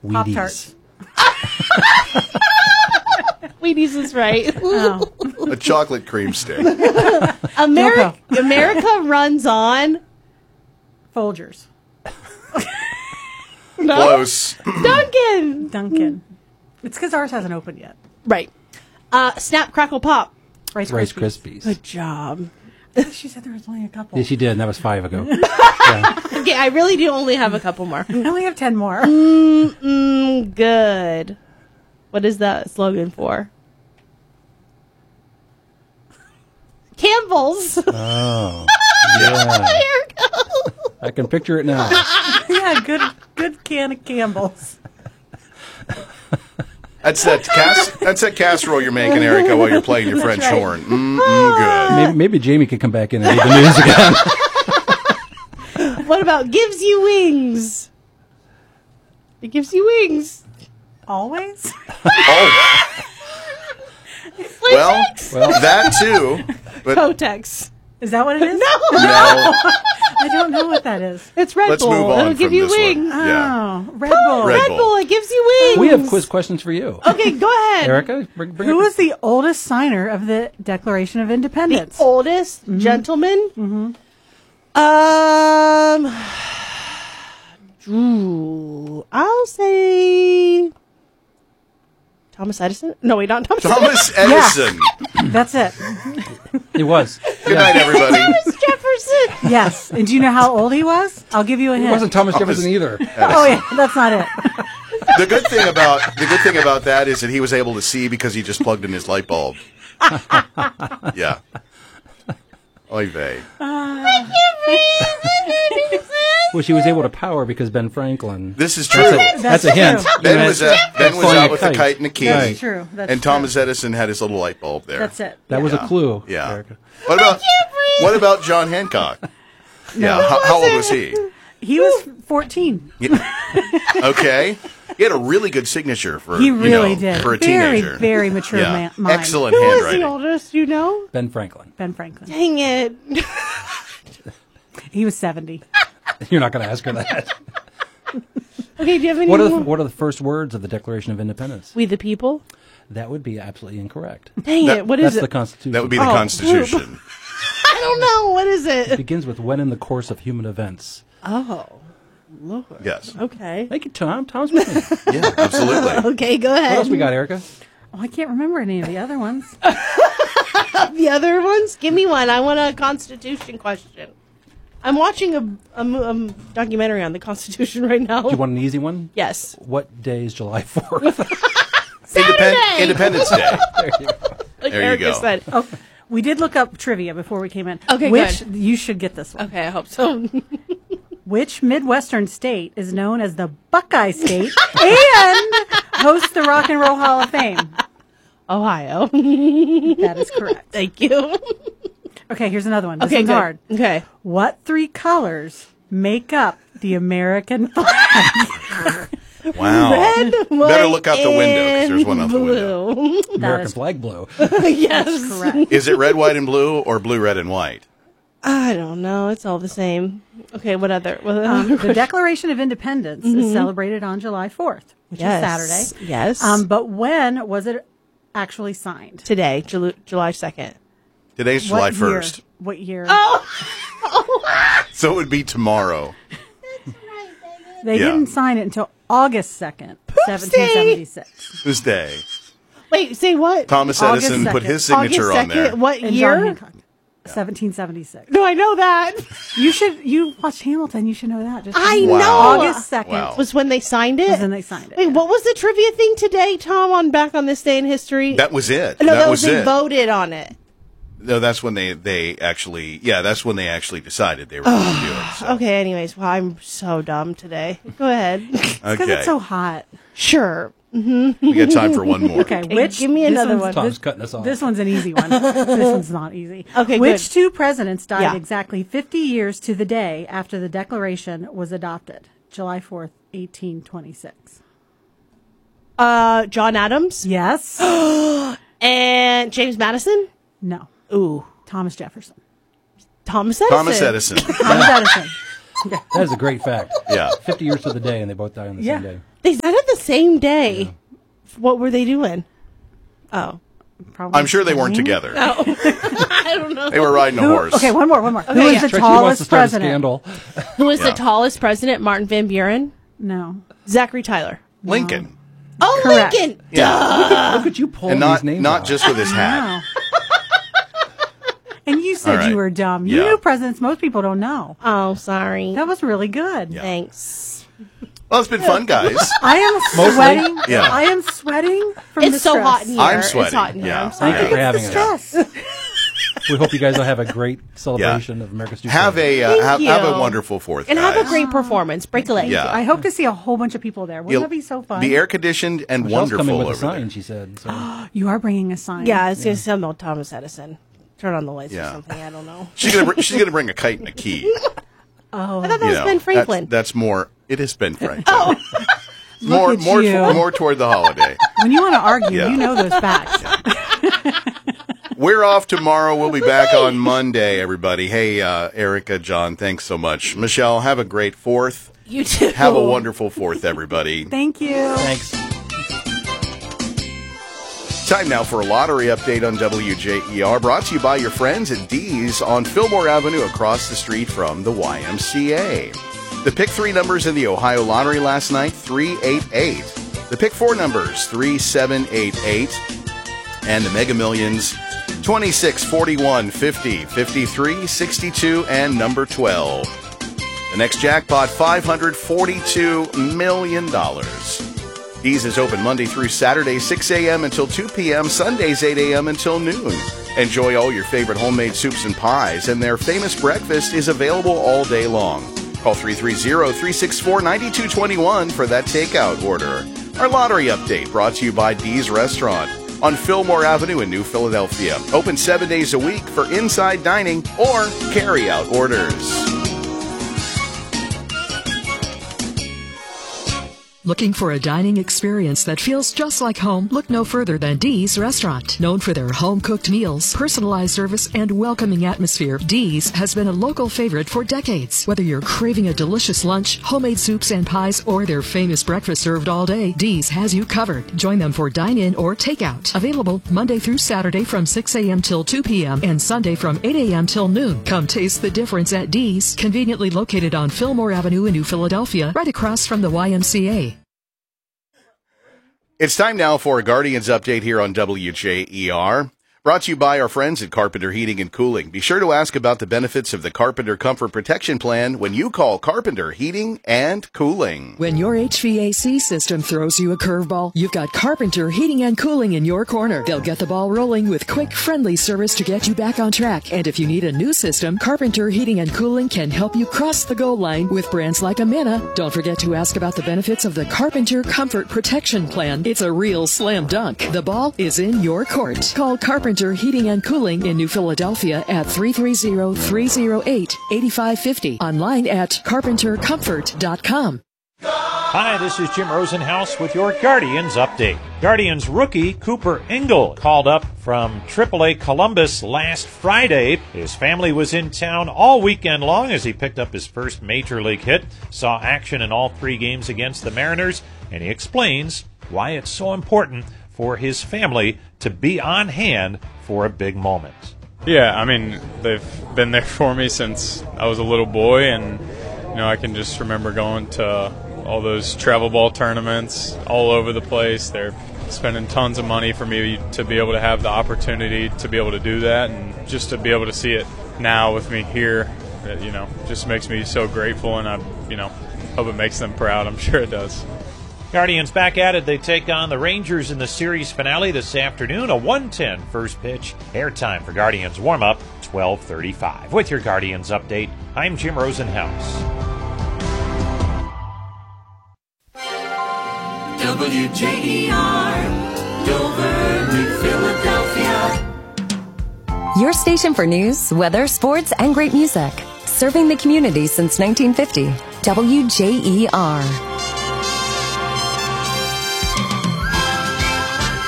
Pop-Tarts. Wheaties is right. Oh. A chocolate cream stick. America runs on Folgers. no? Close. Dunkin'. It's because ours hasn't opened yet. Right. Snap, crackle, pop. Rice Krispies. Good job. She said there was only a couple. Yeah, she did, and that was 5 ago. Yeah. Okay, I really do only have a couple more. I only have 10 more. Good. What is that slogan for? Campbell's. Oh. Yeah. There you go. I can picture it now. Yeah, good can of Campbell's. That's that casserole you're making, Erica, while you're playing your French horn. Good. Maybe Jamie could come back in and read the news again. What about gives you wings? It gives you wings. Always? Oh. Well, that too. But Kotex. Is that what it is? no. I don't know what that is. It's Red Let's Bull. move on It'll give from you this one. wings. Yeah. Oh, Red Bull. Red Red Bull. Bull. It gives you wings. We have quiz questions for you. Okay, go ahead. Erica, bring Who it. was the oldest signer of the Declaration of The Independence? oldest gentleman? I'll say Thomas Edison. No, wait, not Thomas. Thomas Edison. That's it. It was. Good night, everybody. Thomas Jefferson. Yes. And do you know how old he was? I'll give you a hint. It wasn't Thomas Jefferson either. Oh, yeah. That's not it. The good thing about that is that he was able to see because he just plugged in his light bulb. Yeah. Oy vey. Well, she was able to power because Ben Franklin. This is true. That's a hint. Ben was flying out a with the kite. kite and the key. That's true. That's And true. Thomas Edison had his little light bulb there. That's it. That was a clue. Yeah. Erica. What about John Hancock? Yeah. How old was he? He was 14. Okay. He had a really good signature for He really did. for a very, teenager. very mature Yeah. mind. Excellent Who was the handwriting. oldest, you know? Ben Franklin. Ben Franklin. Dang it. He was 70. You're not going to ask her that. Okay, do you have any What more? are the first words of the Declaration of Independence? We the people? That would be absolutely incorrect. Dang it, what is That's the it? Constitution. That would be the Constitution. I don't know. What is It it? begins with when in the course of human events. Oh, Lord. Yes. Okay. Thank you, Tom. Tom's with me. Yeah, absolutely. Okay, go What ahead. else we got, Erica? Oh, I can't remember any of the other ones. The other ones? Give me one. I want a Constitution question. I'm watching a documentary on the Constitution right now. Do you want an easy one? Yes. What day is July 4th? Saturday! Independence Day. There you go. Like There you Erica go. said. Oh, we did look up trivia before we came in. Okay, Which, good. you should get this one. Okay, I hope so. Which Midwestern state is known as the Buckeye State and hosts the Rock and Roll Hall of Fame? Ohio. That is correct. Thank you. Okay, here's another one. This Okay, one's good. hard. Okay. What three colors make up the American flag? Wow. Red, Better white, look out the window, 'cause there's one out the window. American is- flag blue. Yes. Correct. Is it red, white, and blue, or blue, red, and white? I don't know. It's all the same. Okay, what other? The Declaration of Independence is celebrated on July 4th, which is Saturday. Yes. But when was it actually signed? Today, July 2nd. Today's July What year? 1st. What year? So it would be tomorrow. They Yeah. didn't sign it until August 2nd, 1776. Whose day? Wait, say what? Thomas August Edison put 2nd. his signature August on there. 2nd. What And John year? Hancock. 1776. No, I know that. You watched Hamilton, you should know that. Just I Wow. know. August 2nd Wow. Was when they signed it. was when they signed it. Wait, what was the trivia thing today, Tom? On back on this day in history? That was it. no, that was was they it. voted on it. No, that's when they actually, that's when they actually decided they were going to do it. So. Okay. Anyways, well, I'm so dumb today. Go ahead. Because Okay. it's so hot. Sure. We got time for one more. Okay, which give me this another one's- one. Tom's cutting us off. This one's an easy one. This one's not easy. Okay, Which good. two presidents died Yeah. exactly 50 years to the day after the Declaration was adopted? July 4th, 1826. John Adams Yes. and James Madison. No. Ooh, Thomas Jefferson. Thomas Edison. Thomas Edison. Thomas Edison. That is a great fact. Yeah. 50 years to the day, and they both died on the Yeah. same day. They died at the same day. What were they doing? Oh. Probably I'm sure they weren't swimming. together. I don't know. They were riding a horse. Okay, one more. Who is yeah. the Stretchy wants to tallest start a president? scandal. Who was Yeah. the tallest president? Martin Van Buren? No. Zachary Tyler. Lincoln. Oh, Correct. Lincoln! Yeah. Look at you pulling And these names not out. just with his hat. Wow. And you said All right. you were dumb. You Yeah. knew presidents most people don't know. Oh, sorry. That was really good. Thanks. Well, it's been fun, guys. I am sweating. Yeah. I am sweating from the It's so stress. hot in here. I'm It's sweating. hot in here. Yeah. I'm sorry. Thank you for having us. Stress. We hope you guys will have a great celebration of America's New Have Day. a Thank have a you. wonderful 4th, And guys. have a great performance. Break a leg. Yeah. I hope to see a whole bunch of people there. Wouldn't You'll that be so fun? Be air conditioned and Michelle's wonderful coming with a over sign, there. she said. So. You are bringing a sign. Yeah, it's going to sound like Thomas Edison. Turn on the lights Yeah. or something. I don't know. She's gonna bring a kite and a key. I thought that was Ben Franklin. That's more. It is Ben Franklin. Oh. more Look at you. more toward the holiday. When you want to argue, Yeah. you know those facts. We're off tomorrow. We'll be back on Monday, everybody. Hey, Erica, John, thanks so much. Michelle, have a great 4th. You too. Have a wonderful 4th, everybody. Thank you. Thanks. Time now for a lottery update on WJER, brought to you by your friends at D's on Fillmore Avenue across the street from the YMCA. The pick 3 numbers in the Ohio Lottery last night, 388. The pick 4 numbers, 3788. And the Mega Millions, 26, 41, 50, 53, 62, and number 12. The next jackpot, $542 million. D's is open Monday through Saturday, 6 a.m. until 2 p.m., Sundays 8 a.m. until noon. Enjoy all your favorite homemade soups and pies, and their famous breakfast is available all day long. Call 330-364-9221 for that takeout order. Our lottery update brought to you by D's Restaurant on Fillmore Avenue in New Philadelphia. Open 7 days a week for inside dining or carry-out orders. Looking for a dining experience that feels just like home? Look no further than D's Restaurant. Known for their home-cooked meals, personalized service, and welcoming atmosphere, D's has been a local favorite for decades. Whether you're craving a delicious lunch, homemade soups and pies, or their famous breakfast served all day, D's has you covered. Join them for dine-in or takeout. Available Monday through Saturday from 6 a.m. till 2 p.m. and Sunday from 8 a.m. till noon. Come taste the difference at D's, conveniently located on Fillmore Avenue in New Philadelphia, right across from the YMCA. It's time now for a Guardians update here on WJER. Brought to you by our friends at Carpenter Heating and Cooling. Be sure to ask about the benefits of the Carpenter Comfort Protection Plan when you call Carpenter Heating and Cooling. When your HVAC system throws you a curveball, you've got Carpenter Heating and Cooling in your corner. They'll get the ball rolling with quick, friendly service to get you back on track. And if you need a new system, Carpenter Heating and Cooling can help you cross the goal line with brands like Amana. Don't forget to ask about the benefits of the Carpenter Comfort Protection Plan. It's a real slam dunk. The ball is in your court. Call Carpenter Heating and Cooling in New Philadelphia at 330-308-8550. Online at carpentercomfort.com. Hi, this is Jim Rosenhaus with your Guardians update. Guardians rookie Cooper Engel called up from AAA Columbus last Friday. His family was in town all weekend long as he picked up his first major league hit, saw action in all 3 games against the Mariners, and he explains why it's so important for his family to be on hand for a big moment. Yeah, I mean, they've been there for me since I was a little boy, and I can just remember going to all those travel ball tournaments all over the place. They're spending tons of money for me to be able to have the opportunity to be able to do that, and just to be able to see it now with me here, just makes me so grateful, and I, hope it makes them proud. I'm sure it does. Guardians back at it. They take on the Rangers in the series finale this afternoon. A 1:10 first pitch. Airtime for Guardians warm-up, 12:35. With your Guardians update, I'm Jim Rosenhaus. WJER, Dover, New Philadelphia. Your station for news, weather, sports, and great music. Serving the community since 1950. WJER.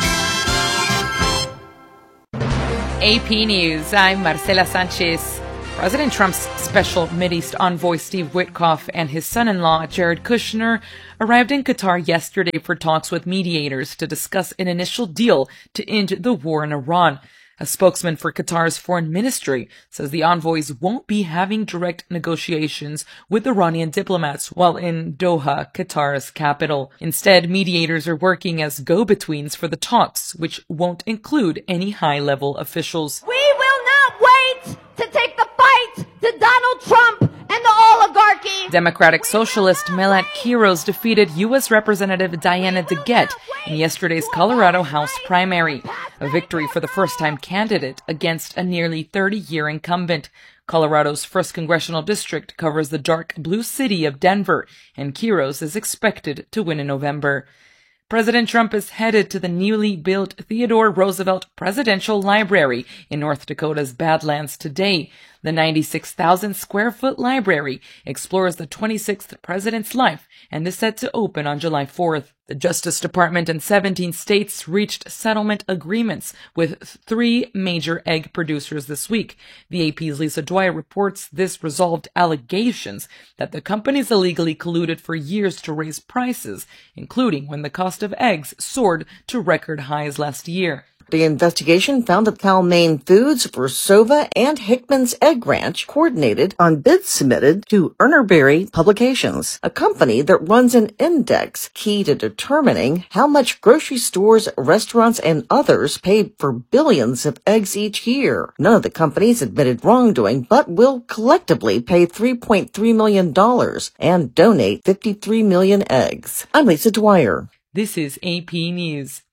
AP News, I'm Marcela Sanchez. President Trump's special Mideast envoy Steve Witkoff and his son-in-law Jared Kushner arrived in Qatar yesterday for talks with mediators to discuss an initial deal to end the war in Iran. A spokesman for Qatar's foreign ministry says the envoys won't be having direct negotiations with Iranian diplomats while in Doha, Qatar's capital. Instead, mediators are working as go-betweens for the talks, which won't include any high-level officials. We will not wait to take the fight to Donald Trump and the oligarchy. Democratic Socialist Melat Quiros defeated U.S. Representative Diana DeGette in yesterday's Colorado House primary, a victory for the first-time candidate against a nearly 30-year incumbent. Colorado's 1st congressional district covers the dark blue city of Denver, and Quiros is expected to win in November. President Trump is headed to the newly built Theodore Roosevelt Presidential Library in North Dakota's Badlands today. The 96,000-square-foot library explores the 26th president's life and is set to open on July 4th. The Justice Department and 17 states reached settlement agreements with 3 major egg producers this week. The AP's Lisa Dwyer reports this resolved allegations that the companies illegally colluded for years to raise prices, including when the cost of eggs soared to record highs last year. The investigation found that Cal-Maine Foods, Versova, and Hickman's Egg Ranch coordinated on bids submitted to Urnerberry Publications, a company that runs an index key to determining how much grocery stores, restaurants, and others pay for billions of eggs each year. None of the companies admitted wrongdoing, but will collectively pay $3.3 million and donate 53 million eggs. I'm Lisa Dwyer. This is AP News.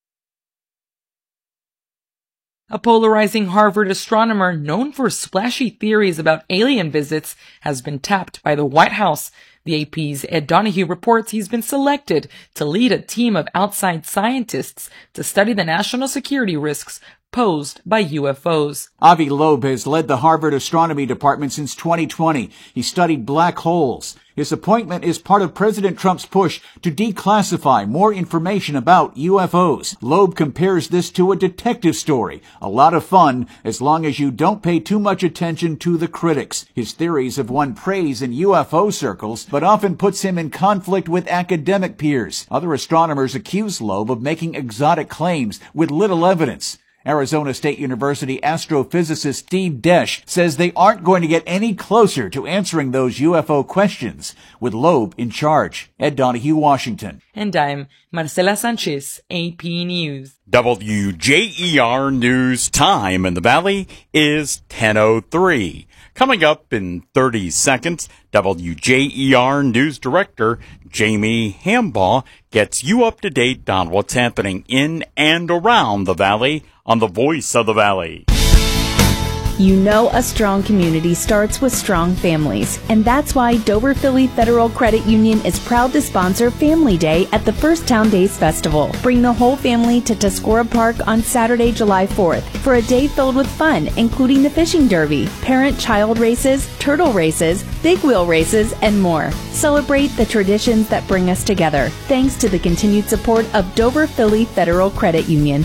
A polarizing Harvard astronomer known for splashy theories about alien visits has been tapped by the White House. The AP's Ed Donahue reports he's been selected to lead a team of outside scientists to study the national security risks posed by UFOs. Avi Loeb has led the Harvard Astronomy Department since 2020. He studied black holes. His appointment is part of President Trump's push to declassify more information about UFOs. Loeb compares this to a detective story. A lot of fun, as long as you don't pay too much attention to the critics. His theories have won praise in UFO circles, but often puts him in conflict with academic peers. Other astronomers accuse Loeb of making exotic claims with little evidence. Arizona State University astrophysicist Steve Desch says they aren't going to get any closer to answering those UFO questions with Loeb in charge. Ed Donahue, Washington. And I'm Marcela Sanchez, AP News. WJER News time in the Valley is 10:03. Coming up in 30 seconds, WJER News Director Jamie Hambaugh gets you up to date on what's happening in and around the Valley on the Voice of the Valley. You know a strong community starts with strong families, and that's why Dover Philly Federal Credit Union is proud to sponsor Family Day at the First Town Days Festival. Bring the whole family to Tuscarora Park on Saturday, July 4th for a day filled with fun, including the fishing derby, parent-child races, turtle races, big wheel races, and more. Celebrate the traditions that bring us together, thanks to the continued support of Dover Philly Federal Credit Union.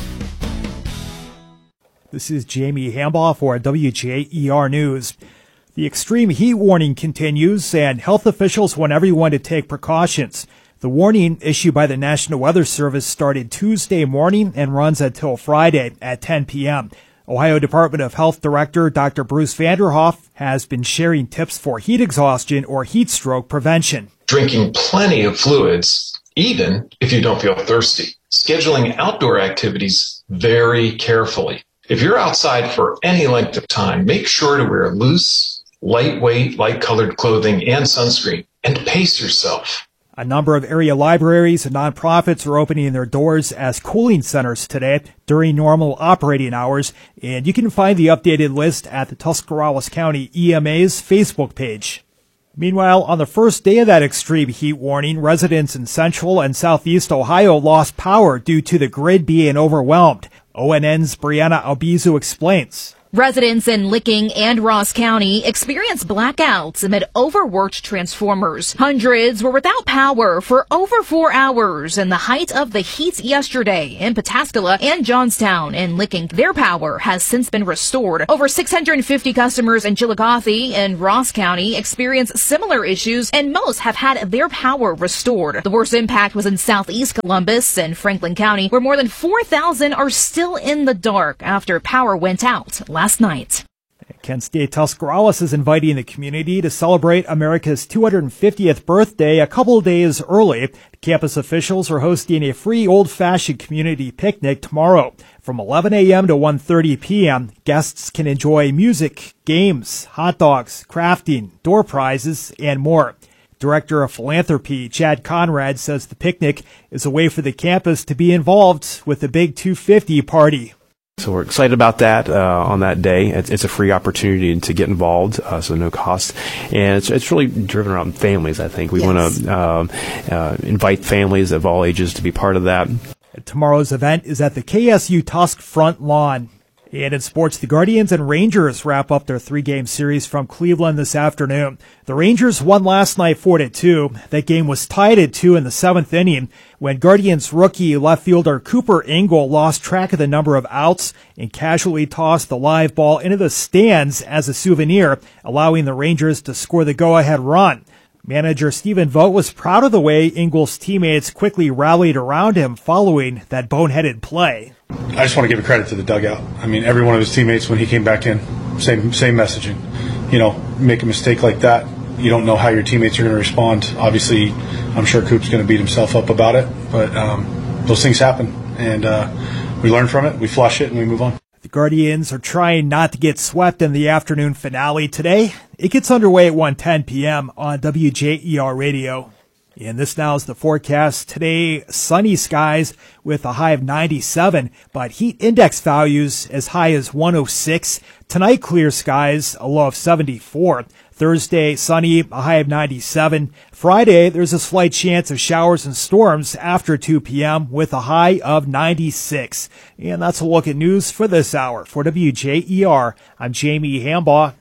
This is Jamie Hambaugh for WJER News. The extreme heat warning continues, and health officials want everyone to take precautions. The warning issued by the National Weather Service started Tuesday morning and runs until Friday at 10 p.m. Ohio Department of Health Director Dr. Bruce Vanderhoff has been sharing tips for heat exhaustion or heat stroke prevention. Drinking plenty of fluids, even if you don't feel thirsty. Scheduling outdoor activities very carefully. If you're outside for any length of time, make sure to wear loose, lightweight, light-colored clothing and sunscreen, and pace yourself. A number of area libraries and nonprofits are opening their doors as cooling centers today during normal operating hours, and you can find the updated list at the Tuscarawas County EMA's Facebook page. Meanwhile, on the first day of that extreme heat warning, residents in central and southeast Ohio lost power due to the grid being overwhelmed. ONN's Brianna Albizu explains. Residents in Licking and Ross County experienced blackouts amid overworked transformers. Hundreds were without power for over 4 hours in the height of the heat yesterday in Pataskala and Johnstown. In Licking, their power has since been restored. Over 650 customers in Chillicothe and Ross County experienced similar issues, and most have had their power restored. The worst impact was in southeast Columbus and Franklin County, where more than 4,000 are still in the dark after power went out last night. Kent State Tuscarawas is inviting the community to celebrate America's 250th birthday a couple of days early. Campus officials are hosting a free old-fashioned community picnic tomorrow. From 11 a.m. to 1:30 p.m., guests can enjoy music, games, hot dogs, crafting, door prizes, and more. Director of Philanthropy Chad Conrad says the picnic is a way for the campus to be involved with the Big 250 party. So we're excited about that on that day. It's a free opportunity to get involved, so no cost. And it's really driven around families, I think. We want to invite families of all ages to be part of that. Tomorrow's event is at the KSU Tusk front lawn. And in sports, the Guardians and Rangers wrap up their 3-game series from Cleveland this afternoon. The Rangers won last night 4-2. That game was tied at 2 in the 7th inning when Guardians rookie left fielder Cooper Engel lost track of the number of outs and casually tossed the live ball into the stands as a souvenir, allowing the Rangers to score the go-ahead run. Manager Stephen Vogt was proud of the way Engel's teammates quickly rallied around him following that boneheaded play. I just want to give a credit to the dugout. I mean, every one of his teammates, when he came back in, same messaging. You know, make a mistake like that, you don't know how your teammates are going to respond. Obviously, I'm sure Coop's going to beat himself up about it, but those things happen, and we learn from it, we flush it, and we move on. The Guardians are trying not to get swept in the afternoon finale today. It gets underway at 1:10 p.m. on WJER Radio. And this now is the forecast. Today, sunny skies with a high of 97, but heat index values as high as 106. Tonight, clear skies, a low of 74. Thursday, sunny, a high of 97. Friday, there's a slight chance of showers and storms after 2 p.m. with a high of 96. And that's a look at news for this hour. For WJER, I'm Jamie Hambaugh.